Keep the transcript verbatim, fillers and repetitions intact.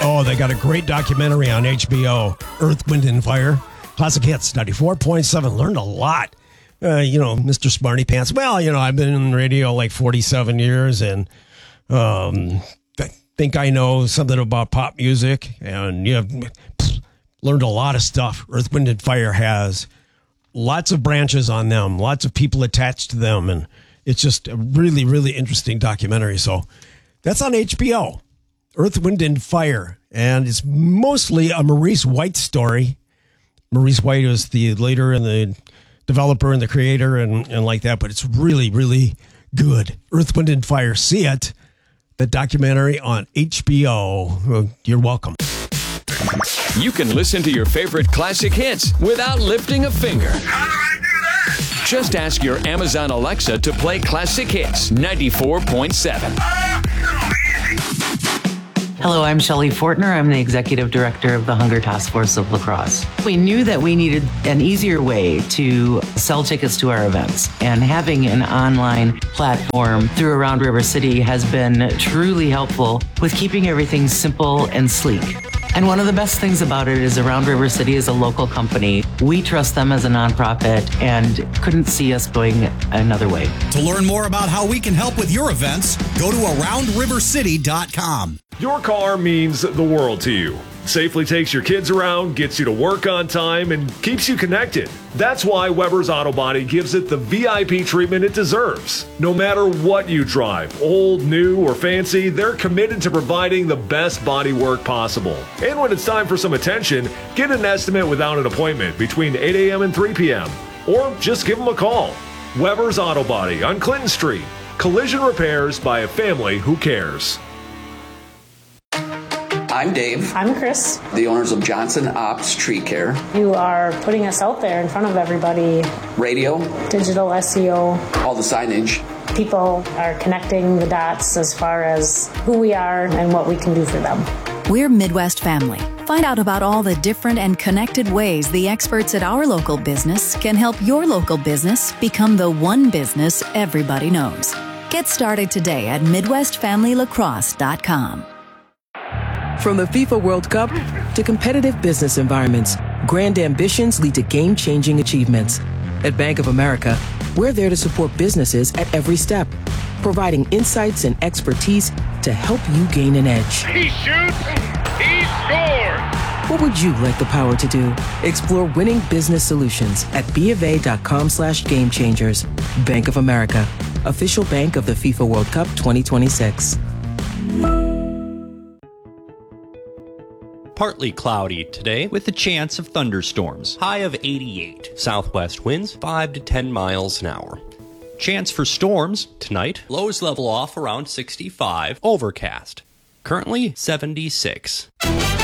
Oh, they got a great documentary on H B O, Earth, Wind, and Fire. Classic Hits, ninety-four point seven. Learned a lot. Uh, you know, Mister Smarty Pants. Well, you know, I've been in radio like forty-seven years, and um, I think I know something about pop music. And, you know, pfft, learned a lot of stuff. Earth, Wind, and Fire has lots of branches on them, lots of people attached to them, and it's just a really, really interesting documentary. So that's on H B O. Earth, Wind, and Fire. And it's mostly a Maurice White story. Maurice White is the leader and the developer and the creator and, and like that. But it's really, really good. Earth, Wind, and Fire. See it. The documentary on H B O. You're welcome. You can listen to your favorite classic hits without lifting a finger. How do I do that? Just ask your Amazon Alexa to play Classic Hits ninety-four point seven. Oh, so easy. Hello, I'm Shelley Fortner. I'm the Executive Director of the Hunger Task Force of La Crosse. We knew that we needed an easier way to sell tickets to our events, and having an online platform through Around River City has been truly helpful with keeping everything simple and sleek. And one of the best things about it is Around River City is a local company. We trust them as a nonprofit and couldn't see us going another way. To learn more about how we can help with your events, go to around river city dot com. Your car means the world to you. Safely takes your kids around, gets you to work on time, and keeps you connected. That's why Weber's Auto Body gives it the V I P treatment it deserves. No matter what you drive, old, new, or fancy, they're committed to providing the best body work possible. And when it's time for some attention, get an estimate without an appointment between eight a.m. and three p.m. Or just give them a call. Weber's Auto Body on Clinton Street. Collision repairs by a family who cares. I'm Dave. I'm Chris. The owners of Johnson Ops Tree Care. You are putting us out there in front of everybody. Radio. Digital S E O. All the signage. People are connecting the dots as far as who we are and what we can do for them. We're Midwest Family. Find out about all the different and connected ways the experts at our local business can help your local business become the one business everybody knows. Get started today at midwest family lacrosse dot com. From the FIFA World Cup to competitive business environments, grand ambitions lead to game-changing achievements. At Bank of America, we're there to support businesses at every step, providing insights and expertise to help you gain an edge. He shoots, he scores. What would you like the power to do? Explore winning business solutions at bofa.com slash game changers. Bank of America, official bank of the FIFA World Cup twenty twenty-six. Partly cloudy today with a chance of thunderstorms. High of eighty-eight. Southwest winds five to ten miles an hour. Chance for storms tonight. Lows level off around sixty-five. Overcast. Currently seventy-six.